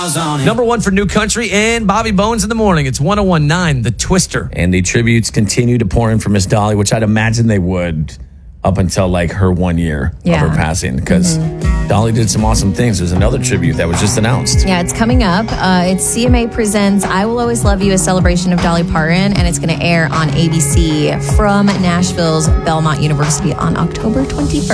Number one for New Country and Bobby Bones in the morning. It's 101.9, The Twister. And the tributes continue to pour in for Miss Dolly, which I'd imagine they would up until like her 1 year of her passing, because Dolly did some awesome things. There's another tribute that was just announced. Yeah, it's coming up. It's CMA Presents I Will Always Love You, a celebration of Dolly Parton, and it's going to air on ABC from Nashville's Belmont University on October 21st.